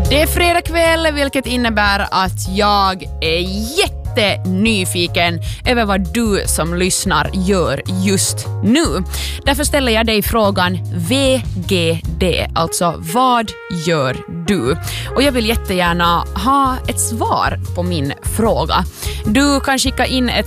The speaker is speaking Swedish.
Det är fredag kväll, vilket innebär att jag är nyfiken över vad du som lyssnar gör just nu. Därför ställer jag dig frågan VGD, alltså vad gör du? Och jag vill jättegärna ha ett svar på min fråga. Du kan skicka in ett